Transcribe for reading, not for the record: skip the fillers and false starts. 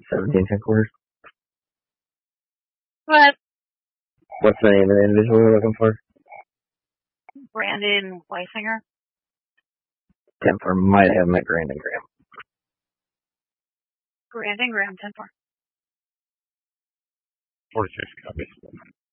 17 quarters. But What's the name of the individual we're looking for? Brandon Weisinger. 10-4. Might have him at Grandin Graham. Grandin Graham 10-4. 46 copies.